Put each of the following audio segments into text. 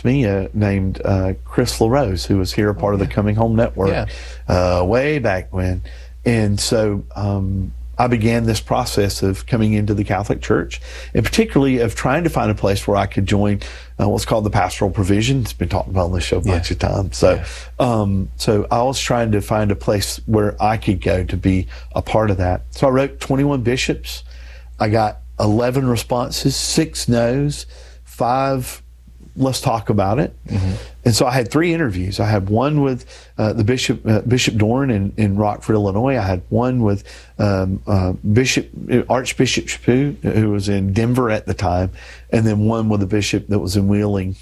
to me named Chris LaRose, who was here, a part of the Coming Home Network way back when. And so I began this process of coming into the Catholic Church, and particularly of trying to find a place where I could join what's called the pastoral provision. It's been talked about on this show a bunch of times. So, so I was trying to find a place where I could go to be a part of that. So I wrote 21 bishops. I got 11 responses, 6 no's, 5 let's talk about it. And so I had 3 interviews. I had one with the Bishop Doran in Rockford, Illinois. I had one with Archbishop Chaput, who was in Denver at the time, and then one with a bishop that was in Wheeling,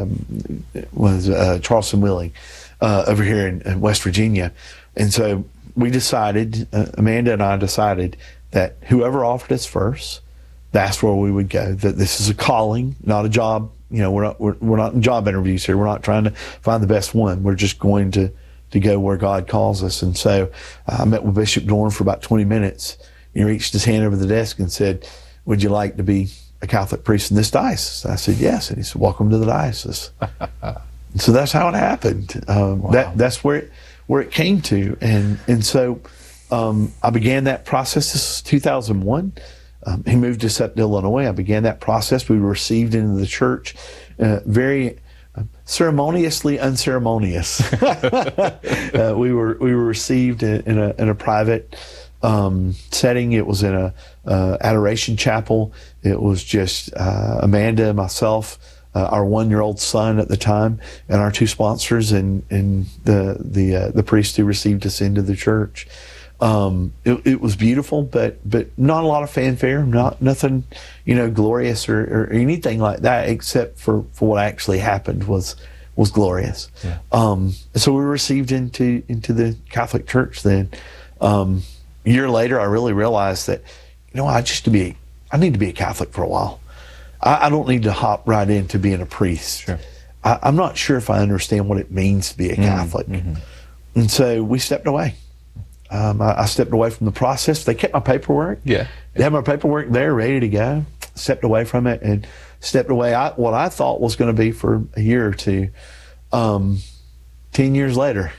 Charleston Wheeling, over here in West Virginia. And so we decided, Amanda and I decided, that whoever offered us first, that's where we would go. That this is a calling, not a job. You know, we're not in job interviews here. We're not trying to find the best one. We're just going to go where God calls us. And so I met with Bishop Doran for about 20 minutes. He reached his hand over the desk and said, "Would you like to be a Catholic priest in this diocese?" I said, "Yes." And he said, "Welcome to the diocese." So that's how it happened. Wow. That's where it came to. And so I began that process. This is 2001. He moved us up to Illinois. I began that process. We were received into the church very ceremoniously unceremonious. We were received in a private setting. It was in a adoration chapel. It was just Amanda, myself, our 1-year-old son at the time, and our 2 sponsors, and the priest who received us into the church. It was beautiful, but not a lot of fanfare, nothing, glorious or anything like that, except for what actually happened was glorious. Yeah. So we were received into the Catholic Church then. A year later, I really realized that, I need to be a Catholic for a while. I don't need to hop right into being a priest. Sure. I'm not sure if I understand what it means to be a Catholic. And so we stepped away. I stepped away from the process. They kept my paperwork. Yeah. They had my paperwork there ready to go. Stepped away from it and stepped away. What I thought was going to be for a year or two. 10 years later,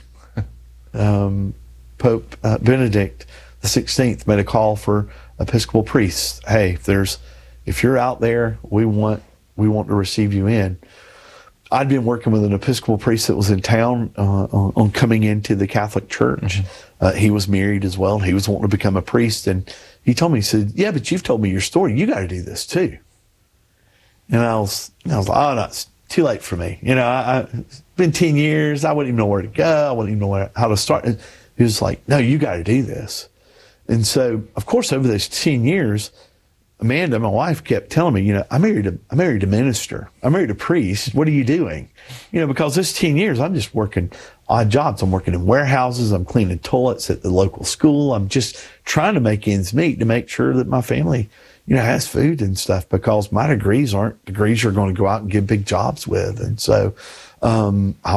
Pope Benedict the 16th made a call for Episcopal priests. Hey, if you're out there, we want to receive you in. I'd been working with an Episcopal priest that was in town on coming into the Catholic Church. He was married as well. He was wanting to become a priest. And he told me, he said, "Yeah, but you've told me your story. You got to do this too." And I was like, "Oh, no, it's too late for me. It's been 10 years. I wouldn't even know where to go. I wouldn't even know how to start." And he was like, "No, you got to do this." And so, of course, over those 10 years, Amanda, my wife, kept telling me, I married a minister. I married a priest. What are you doing? Because this 10 years, I'm just working odd jobs. I'm working in warehouses. I'm cleaning toilets at the local school. I'm just trying to make ends meet to make sure that my family, has food and stuff, because my degrees aren't degrees you're going to go out and get big jobs with. And so, I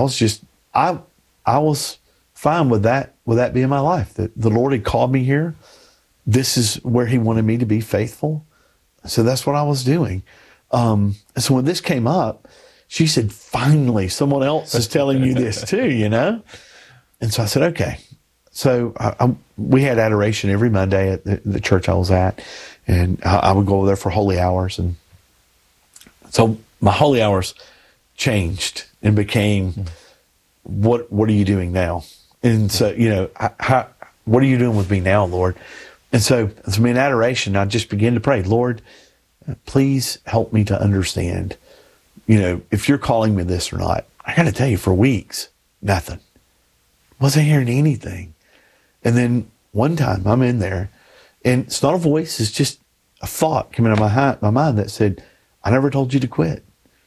was fine with that being my life. That the Lord had called me here. This is where He wanted me to be faithful. So that's what I was doing. So when this came up, she said, "Finally, someone else is telling you this too, And so I said, "Okay." So we had adoration every Monday at the church I was at, and I would go over there for holy hours. And so my holy hours changed and became, what are you doing now? And so, what are you doing with me now, Lord? And so in adoration, I just began to pray, "Lord, please help me to understand, if you're calling me this or not." I got to tell you, for weeks, nothing. Wasn't hearing anything. And then one time I'm in there, and it's not a voice, it's just a thought coming out of my mind that said, "I never told you to quit.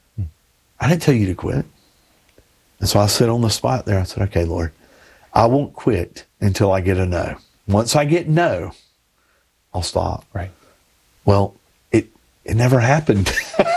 I didn't tell you to quit." And so I said on the spot there, I said, "Okay, Lord, I won't quit until I get a no. Once I get no, I'll stop." Right. Well, it never happened.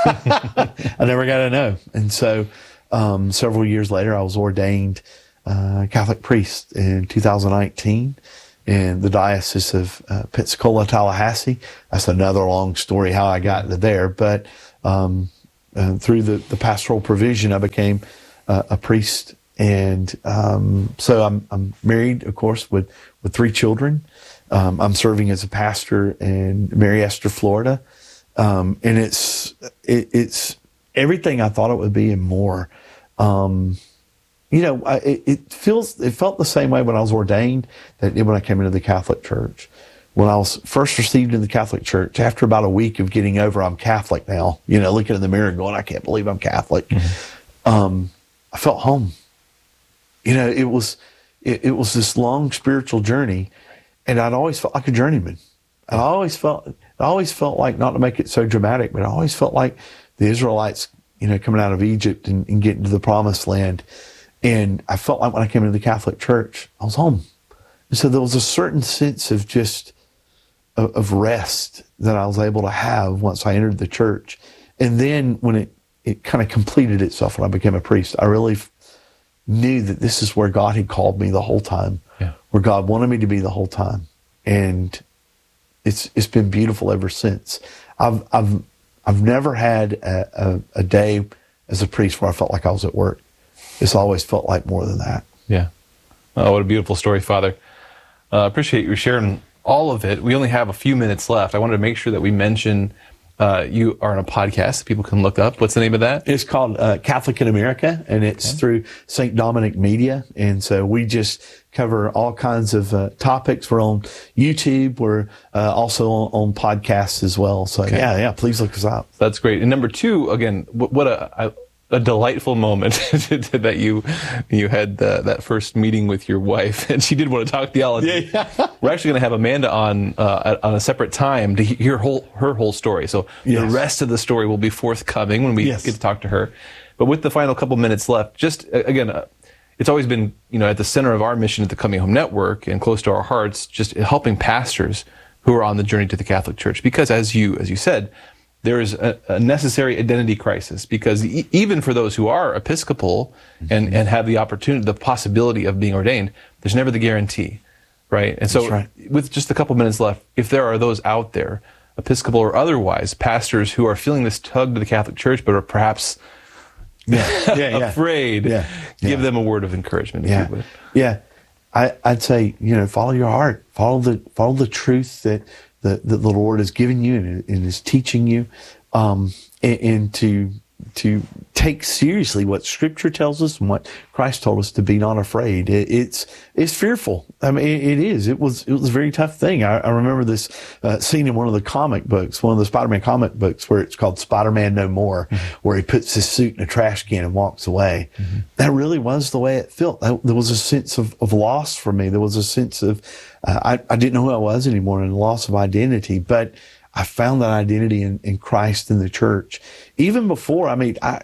I never got a no. And so several years later, I was ordained Catholic priest in 2019 in the Diocese of Pensacola, Tallahassee. That's another long story how I got to there. But through the pastoral provision, I became a priest. And so I'm married, of course, with 3 children. I'm serving as a pastor in Mary Esther, Florida. And it's everything I thought it would be and more. It felt the same way when I was ordained that it did when I came into the Catholic Church. When I was first received in the Catholic Church, after about a week of getting over I'm Catholic now, looking in the mirror and going, I can't believe I'm Catholic. Mm-hmm. I felt home. It was this long spiritual journey, and I'd always felt like a journeyman. I always felt like, not to make it so dramatic, but I always felt like the Israelites, coming out of Egypt and getting to the Promised Land. And I felt like when I came into the Catholic Church, I was home. And so there was a certain sense of just of rest that I was able to have once I entered the church. And then when it kind of completed itself when I became a priest, I really knew that this is where God had called me the whole time, where God wanted me to be the whole time. And it's been beautiful ever since. I've never had a day as a priest where I felt like I was at work. It's always felt like more than that. Yeah. Oh, what a beautiful story, Father. Appreciate you sharing all of it. We only have a few minutes left. I wanted to make sure that we mention you are on a podcast that people can look up. What's the name of that? It's called Catholic in America, and it's through St. Dominic Media. And so we just cover all kinds of topics. We're on YouTube. We're also on podcasts as well. So yeah, please look us up. That's great. And number 2, again, what a delightful moment that you had that first meeting with your wife, and she did want to talk theology. Yeah. We're actually going to have Amanda on a separate time to hear her whole story. So the rest of the story will be forthcoming when we get to talk to her. But with the final couple minutes left, just again, it's always been at the center of our mission at the Coming Home Network and close to our hearts, just helping pastors who are on the journey to the Catholic Church. Because as you said, there is a necessary identity crisis, because even for those who are Episcopal and have the opportunity, the possibility of being ordained, there's never the guarantee, right? And so with just a couple minutes left, if there are those out there, Episcopal or otherwise, pastors who are feeling this tug to the Catholic Church but are perhaps afraid, give them a word of encouragement, if you would. Yeah, I'd say, follow your heart, follow the truth that the Lord has given you and is teaching you, and to take seriously what Scripture tells us and what Christ told us, to be not afraid. It's fearful. I mean, it is. It was a very tough thing. I remember this scene in one of the comic books, one of the Spider-Man comic books, where it's called Spider-Man No More, where he puts his suit in a trash can and walks away. That really was the way it felt. There was a sense of loss for me. There was a sense of I didn't know who I was anymore, and a loss of identity. But I found that identity in Christ and the church. Even before, I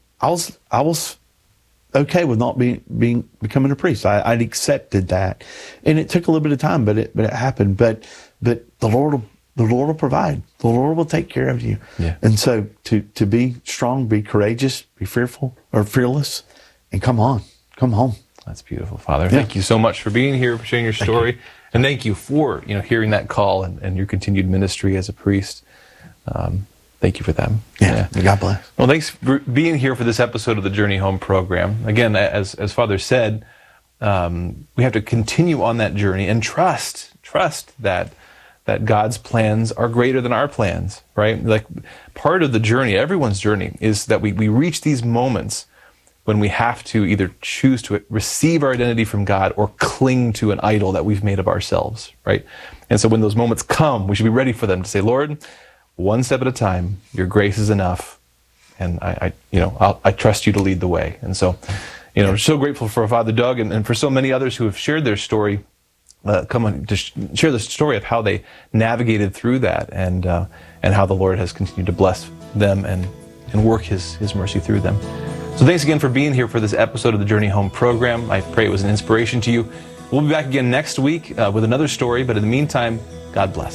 was okay with not becoming a priest. I'd accepted that, and it took a little bit of time, but it happened. But the Lord will provide. The Lord will take care of you. Yeah. And so to be strong, be courageous, be fearless, and come home. That's beautiful, Father. Thank you so much for being here, for sharing your story. And thank you for hearing that call and your continued ministry as a priest. Thank you for that. Yeah. God bless. Well, thanks for being here for this episode of the Journey Home program. Again, as Father said, we have to continue on that journey and trust that God's plans are greater than our plans, right? Like, part of the journey, everyone's journey, is that we reach these moments when we have to either choose to receive our identity from God or cling to an idol that we've made of ourselves, right? And so when those moments come, we should be ready for them to say, Lord, one step at a time, your grace is enough, and I trust you to lead the way. And so, so grateful for Father Doug and for so many others who have shared their story, come on to share the story of how they navigated through that, and how the Lord has continued to bless them and work His mercy through them. So thanks again for being here for this episode of the Journey Home program. I pray it was an inspiration to you. We'll be back again next week with another story, but in the meantime, God bless.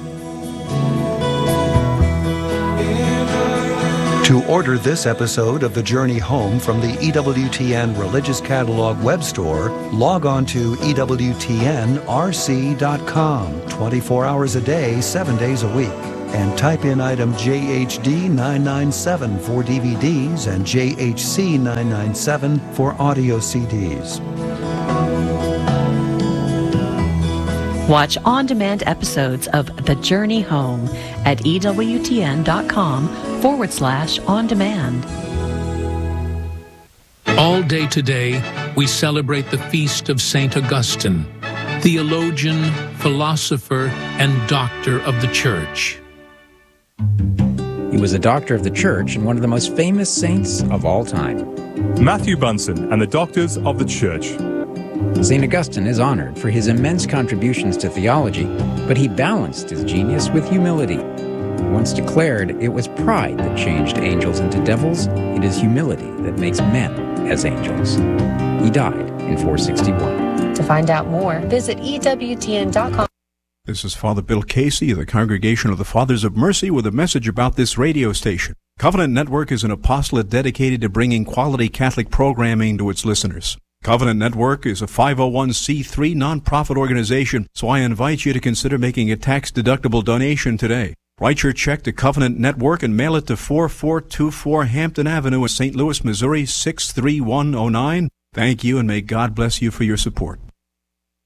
To order this episode of The Journey Home from the EWTN Religious Catalog web store, log on to EWTNRC.com, 24 hours a day, 7 days a week. and type in item JHD997 for DVDs and JHC997 for audio CDs. Watch on-demand episodes of The Journey Home at EWTN.com/on-demand. All day today, we celebrate the feast of St. Augustine, theologian, philosopher, and doctor of the Church. He was a doctor of the Church and one of the most famous saints of all time. Matthew Bunson and the Doctors of the Church. St. Augustine is honored for his immense contributions to theology, but he balanced his genius with humility. Once declared, it was pride that changed angels into devils. It is humility that makes men as angels. He died in 461. To find out more, visit EWTN.com. This is Father Bill Casey of the Congregation of the Fathers of Mercy with a message about this radio station. Covenant Network is an apostolate dedicated to bringing quality Catholic programming to its listeners. Covenant Network is a 501c3 nonprofit organization, so I invite you to consider making a tax-deductible donation today. Write your check to Covenant Network and mail it to 4424 Hampton Avenue in St. Louis, Missouri 63109. Thank you, and may God bless you for your support.